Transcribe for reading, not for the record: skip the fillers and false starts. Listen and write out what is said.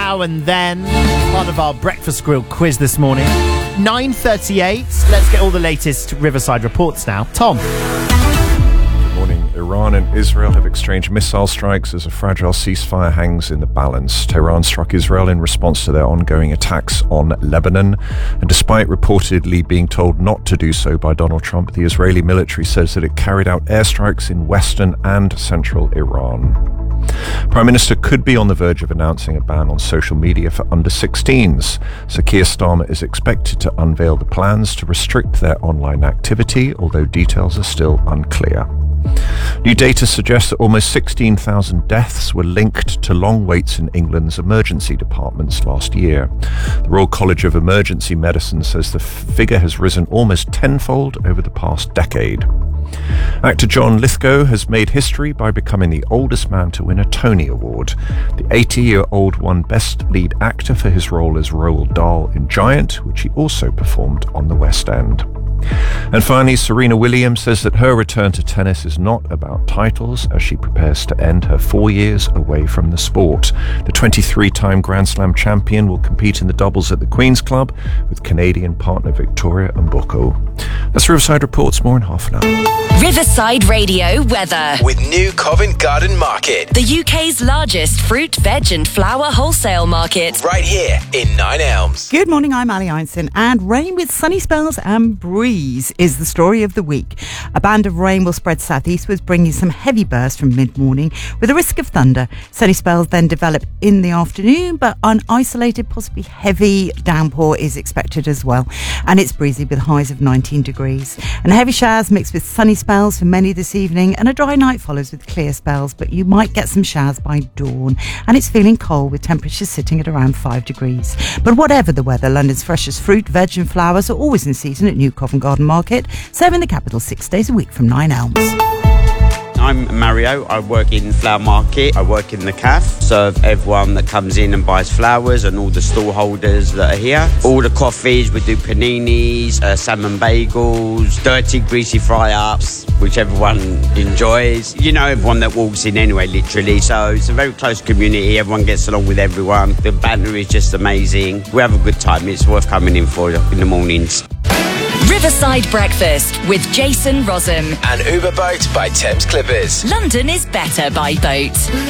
now and then. Part of our Breakfast Grill quiz this morning. 9:38. Let's get all the latest Riverside reports now. Tom. Good morning. Iran and Israel have exchanged missile strikes as a fragile ceasefire hangs in the balance. Tehran struck Israel in response to their ongoing attacks on Lebanon. And despite reportedly being told not to do so by Donald Trump, the Israeli military says that it carried out airstrikes in western and central Iran. Prime Minister could be on the verge of announcing a ban on social media for under 16s. Sir Keir Starmer is expected to unveil the plans to restrict their online activity, although details are still unclear. New data suggests that almost 16,000 deaths were linked to long waits in England's emergency departments last year. The Royal College of Emergency Medicine says the figure has risen almost tenfold over the past decade. Actor John Lithgow has made history by becoming the oldest man to win a Tony Award. The 80-year-old won Best Lead Actor for his role as Roald Dahl in Giant, which he also performed on the West End. And finally, Serena Williams says that her return to tennis is not about titles as she prepares to end her 4 years away from the sport. The 23-time Grand Slam champion will compete in the doubles at the Queen's Club with Canadian partner Victoria Mboko. That's Riverside Reports. More in half an hour. Riverside Radio weather. With New Covent Garden Market. The UK's largest fruit, veg and flower wholesale market. Right here in Nine Elms. Good morning, I'm Ali Einstein, and rain with sunny spells and breeze is the story of the week. A band of rain will spread southeastwards, bringing some heavy bursts from mid-morning with a risk of thunder. Sunny spells then develop in the afternoon, but an isolated, possibly heavy downpour is expected as well. And it's breezy with highs of 19 degrees. And heavy showers mixed with sunny spells for many this evening, and a dry night follows with clear spells, but you might get some showers by dawn. And it's feeling cold with temperatures sitting at around 5 degrees. But whatever the weather, London's freshest fruit, veg and flowers are always in season at New Covent Garden Market, serving the capital 6 days a week from Nine Elms. I'm Mario. I work in Flower Market. I work in the cafe. Serve everyone that comes in and buys flowers and all the stall holders that are here. All the coffees, we do paninis, salmon bagels, dirty, greasy fry-ups, which everyone enjoys. You know everyone that walks in anyway, literally. So it's a very close community. Everyone gets along with everyone. The banter is just amazing. We have a good time. It's worth coming in for in the mornings. Riverside Breakfast with Jason Rossum. An Uber boat by Thames Clippers. London is better by boat.